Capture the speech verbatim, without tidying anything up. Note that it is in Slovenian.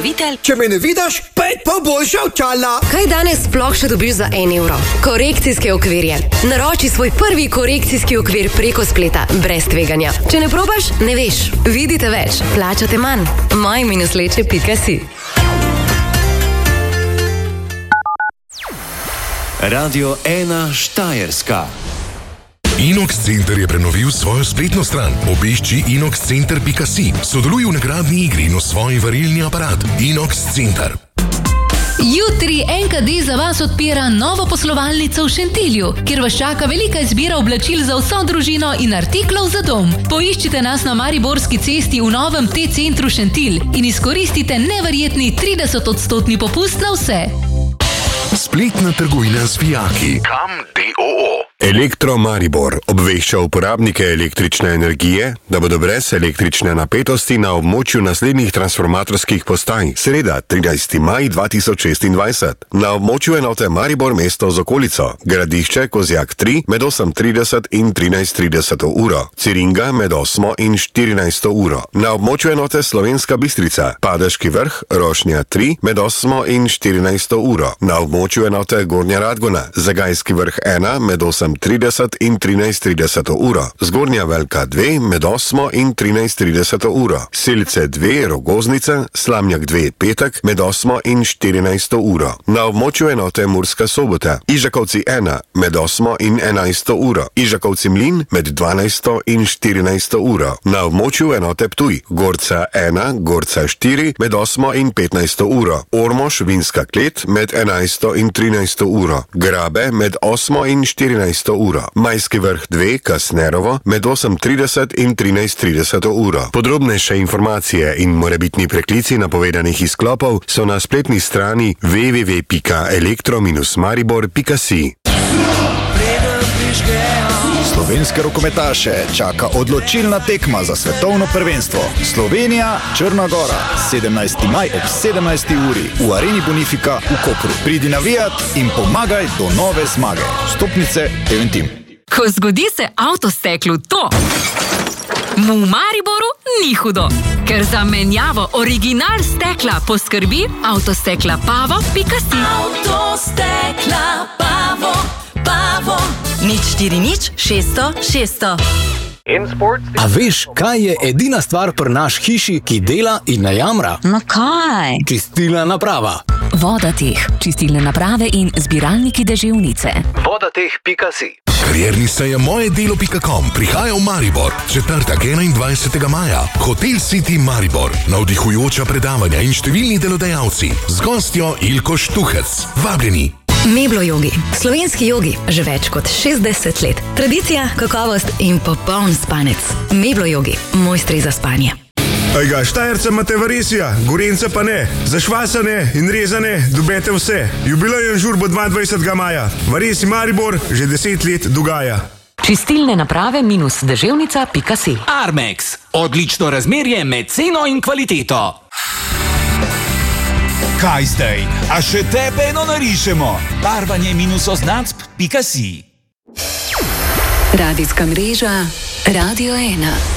pokrovitelj. Če me ne vidiš, pet pa boljša očala. Kaj danes sploh še dobiš za en evro? Korekcijske okvirje. Naroči svoj prvi korekcijski okvir preko spleta, brez tveganja. Če ne probaš, ne veš. Vidite več, plačate manj. moj minus leče pika si. Radio ena Štajerska. Inox Center je prenovil svojo spletno stran. Obišči inox center pika si. Sodeluj v nagradni igri in osvoji varilni aparat. Inox Center. Jutri N K D za vas odpira novo poslovalnico v Šentilju, kjer vas čaka velika izbira oblačil za vso družino in artiklov za dom. Poiščite nas na Mariborski cesti v novem T-centru Šentilj in izkoristite neverjetni trideset odstotni popust na vse. Spletna trgovina z vijaki. Kam D O O. Elektro Maribor obvešča uporabnike električne energije, da bodo brez električne napetosti na območju naslednjih transformatorskih postaj. Sreda, trinajsti maj dva tisoč šestindvajset. Na območju enote Maribor mesto z okolico. Gradišče Kozjak tri med osem trideset in trinajst trideset uro. Ciringa med osmo in štirinajsto uro. Na območju enote Slovenska Bistrica. Padeški vrh, Rošnja tri med osmo in štirinajsto uro. Na območju enote Gornja Radgona. Zagajski vrh ena med osem trideset in trinajst trideset uro. Zgornja Velka dve med osmo in trinajst trideset uro. Selice dve, Rogoznica, Slamnjak dve, petek med osmo in štirinajsto uro. Na območju enote Murska Sobota. Ižakovci ena med osmo in enajsto uro. Ižakovci Mlin med dvanajsto in štirinajsto uro. Na območju enote Ptuj. Gorca ena, Gorca štiri med osmo in petnajsto uro. Ormož, Vinska klet med enajsto in trinajsto uro. Grabe med osmo in štirinajsto uro. Majski vrh dve, Kasnerovo, med osem trideset in trinajst trideset uro. Podrobnejše informacije in morebitni preklici napovedanih izklopov so na spletni strani w w w pika elektro dash maribor pika si. Slovenske rokometaše čaka odločilna tekma za svetovno prvenstvo. Slovenija, Črna Gora, sedemnajsti maj ob sedemnajsti uri v Areni Bonifika v Kopru. Pridi navijat in pomagaj do nove zmage. Stopnice Eventim. Ko zgodi se avtosteklu to, mu v Mariboru ni hudo, ker za menjavo original stekla poskrbi avtostekla pavo pika si. Avtostekla pavo, pavo. Nič štiri nič šeststo šeststo. A veš, kaj je edina stvar pri naš hiši, ki dela in ne jamra? No kaj? Čistilna naprava. Vodateh, čistilne naprave in zbiralniki deževnice. Vodateh pika si. Karierni seja moje delo pika com prihaja v Maribor. Četrtek enaindvajsetega maja. Hotel City Maribor. Navdihujoča predavanja in številni delodajalci. Z gostjo Ilko Štuhec. Vabljeni. Meblo jogi. Slovenski jogi. Že več kot šestdeset let. Tradicija, kakovost in popoln spanec. Meblo jogi. Mojstri za spanje. Ejga, Štajerca imate varesija, Gorenca pa ne. Zašvasane in rezane dobete vse. Jubilejen žur bo dvaindvajsetega maja. Varesi Maribor že deset let dogaja. Čistilne naprave minus deževnica pika si. Armex. Odlično razmerje med ceno in kvaliteto. Kaj zdaj? A še tebe eno narišemo? Barvanje minus oznacb pika si. Radijska mreža Radio ena.